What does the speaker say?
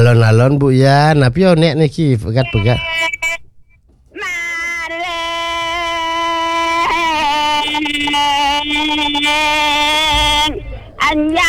alon-alon Bu ya. Napi yo nek niki pegat-pegat. Anya